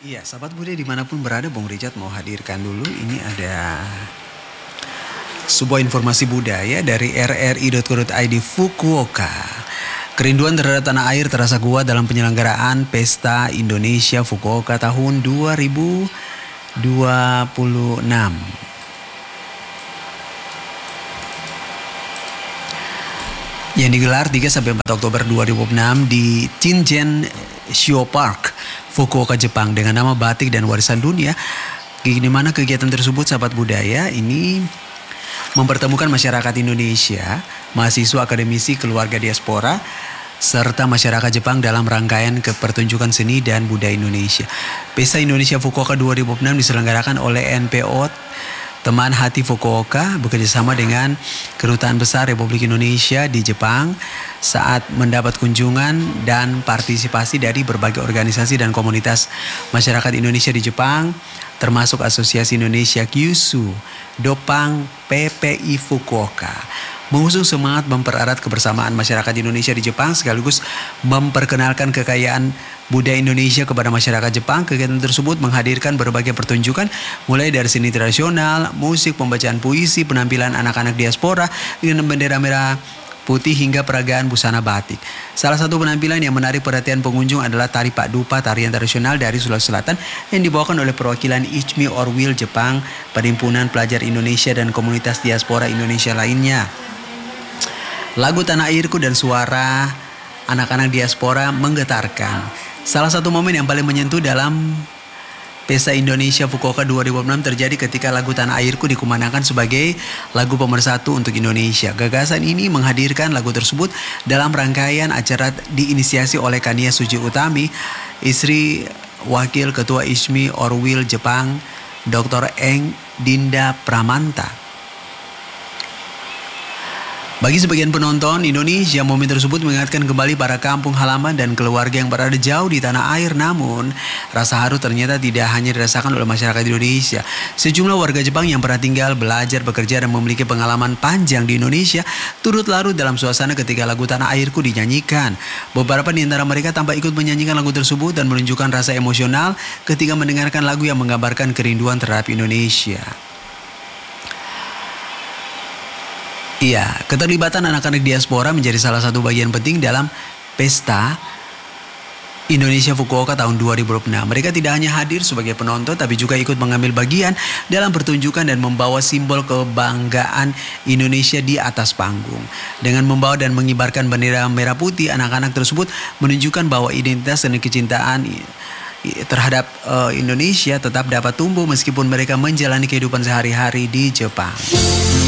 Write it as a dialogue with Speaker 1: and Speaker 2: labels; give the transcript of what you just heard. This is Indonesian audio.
Speaker 1: Iya, sahabat Bude dimanapun berada, Bung Richard mau hadirkan dulu. Ini ada sebuah informasi budaya dari rri.co.id Fukuoka. Kerinduan terhadap tanah air terasa kuat dalam penyelenggaraan Pesta Indonesia Fukuoka tahun 2026. Yang digelar 3-4 Oktober 2006 di Shinjuku Shio Park, Fukuoka, Jepang dengan nama Batik dan Warisan Dunia. Di mana kegiatan tersebut, sahabat budaya, ini mempertemukan masyarakat Indonesia, mahasiswa, akademisi, keluarga diaspora, serta masyarakat Jepang dalam rangkaian pertunjukan seni dan budaya Indonesia. Pesta Indonesia Fukuoka 2006 diselenggarakan oleh NPO Teman Hati Fukuoka bekerjasama dengan Kedutaan Besar Republik Indonesia di Jepang saat mendapat kunjungan dan partisipasi dari berbagai organisasi dan komunitas masyarakat Indonesia di Jepang, termasuk Asosiasi Indonesia Kyushu, Dopang, PPI Fukuoka. Mengusung semangat mempererat kebersamaan masyarakat Indonesia di Jepang sekaligus memperkenalkan kekayaan budaya Indonesia kepada masyarakat Jepang. Kegiatan tersebut menghadirkan berbagai pertunjukan mulai dari seni tradisional, musik, pembacaan puisi, penampilan anak-anak diaspora dengan bendera merah putih hingga peragaan busana batik. Salah satu penampilan yang menarik perhatian pengunjung adalah tari Pak Dupa, tarian tradisional dari Sulawesi Selatan yang dibawakan oleh perwakilan Ichimi Orwil Jepang, Perhimpunan Pelajar Indonesia dan komunitas diaspora Indonesia lainnya. Lagu Tanah Airku dan suara anak-anak diaspora menggetarkan. Salah satu momen yang paling menyentuh dalam Pesta Indonesia Fukuoka 2006 terjadi ketika lagu Tanah Airku dikumandangkan sebagai lagu pemersatu untuk Indonesia. Gagasan ini menghadirkan lagu tersebut dalam rangkaian acara diinisiasi oleh Kania Suci Utami, istri Wakil Ketua Ichimi Orwil Jepang, Dr. Eng Dinda Pramanta. Bagi sebagian penonton Indonesia, momen tersebut mengingatkan kembali para kampung halaman dan keluarga yang berada jauh di tanah air. Namun, rasa haru ternyata tidak hanya dirasakan oleh masyarakat Indonesia. Sejumlah warga Jepang yang pernah tinggal, belajar, bekerja, dan memiliki pengalaman panjang di Indonesia turut larut dalam suasana ketika lagu Tanah Airku dinyanyikan. Beberapa di antara mereka tampak ikut menyanyikan lagu tersebut dan menunjukkan rasa emosional ketika mendengarkan lagu yang menggambarkan kerinduan terhadap Indonesia. Iya, keterlibatan anak-anak diaspora menjadi salah satu bagian penting dalam Pesta Indonesia Fukuoka tahun 2006. Mereka tidak hanya hadir sebagai penonton, tapi juga ikut mengambil bagian dalam pertunjukan dan membawa simbol kebanggaan Indonesia di atas panggung. Dengan membawa dan mengibarkan bendera merah putih, anak-anak tersebut menunjukkan bahwa identitas dan kecintaan terhadap Indonesia tetap dapat tumbuh meskipun mereka menjalani kehidupan sehari-hari di Jepang.